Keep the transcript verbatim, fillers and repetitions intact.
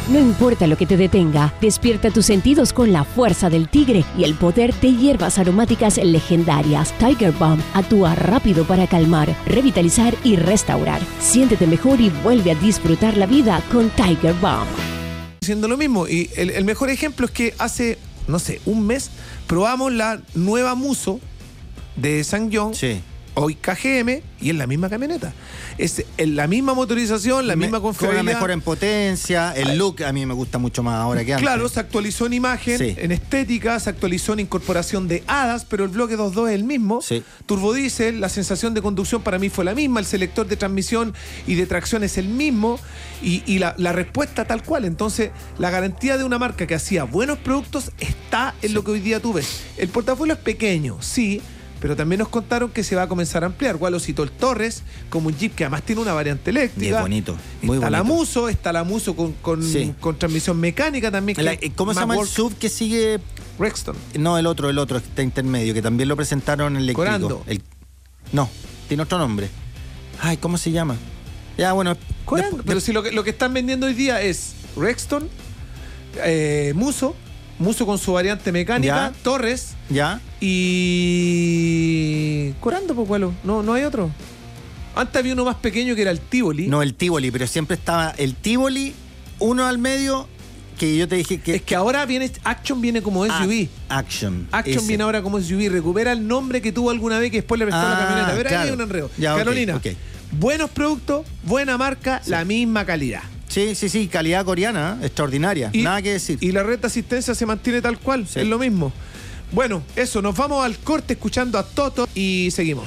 No importa lo que te detenga, despierta tus sentidos con la fuerza del tigre y el poder de hierbas aromáticas legendarias. Tiger Balm actúa rápido para calmar, revitalizar y restaurar. Siéntete mejor y vuelve a disfrutar la vida con Tiger Balm. Haciendo lo mismo, y el, el mejor ejemplo es que hace, no sé, un mes probamos la nueva Muso de Sangyong. Sí. Hoy K G M, y es la misma camioneta. Es la misma motorización, la Me, misma confiabilidad. Una mejora en potencia, el look a mí me gusta mucho más ahora que antes. Claro, se actualizó en imagen, sí. en estética, se actualizó en incorporación de hadas, pero el bloque dos punto dos es el mismo. Sí. Turbodiesel, la sensación de conducción para mí fue la misma, el selector de transmisión y de tracción es el mismo, y, y la, la respuesta tal cual. Entonces, la garantía de una marca que hacía buenos productos está en sí. lo que hoy día tú ves. El portafolio es pequeño, sí, pero también nos contaron que se va a comenzar a ampliar. Walo citó el Torres como un Jeep que además tiene una variante eléctrica. Es bonito, muy está bonito. la Muso, está la Muso con, con, sí. con transmisión mecánica también. Que la, ¿Cómo se llama el S U V que sigue? Rexton. No, el otro, el otro, está intermedio, que también lo presentaron en eléctrico. Corando. El, no, tiene otro nombre. Ay, ¿cómo se llama? Ya, bueno. Corando. Después, pero si lo que, lo que están vendiendo hoy día es Rexton, eh, Muso, Muso con su variante mecánica, ¿ya? Torres. ¿Ya? Y... Corando, pues, Walo. No, no hay otro. Antes había uno más pequeño que era el Tivoli. No, el Tivoli, pero siempre estaba el Tivoli, uno al medio, que yo te dije que... Es que ahora viene... Action viene como S U V. A Action. Action ese. viene ahora como S U V. Recupera el nombre que tuvo alguna vez que después le prestó ah, la camioneta. Pero claro. ahí hay un enredo. Ya, Carolina, okay, okay. buenos productos, buena marca, sí. la misma calidad. Sí, sí, sí, calidad coreana, ¿eh? Extraordinaria, y, nada que decir. Y la red de asistencia se mantiene tal cual, sí. es lo mismo. Bueno, eso, nos vamos al corte escuchando a Toto y seguimos.